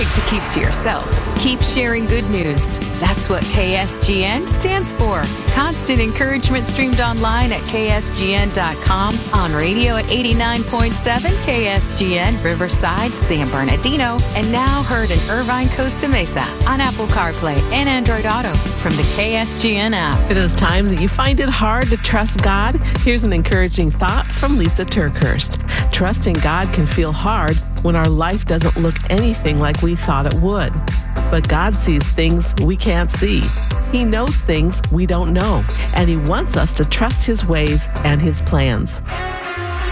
to keep to yourself. Keep sharing good news. That's what KSGN stands for. Constant encouragement streamed online at ksgn.com, on radio at 89.7 KSGN Riverside, San Bernardino, and now heard in Irvine, Costa Mesa on Apple CarPlay and Android Auto from the KSGN app. For those times that you find it hard to trust God, here's an encouraging thought from Lisa Turkhurst. Trusting God can feel hard when our life doesn't look anything like we thought it would. But God sees things we can't see. He knows things we don't know, and He wants us to trust His ways and His plans.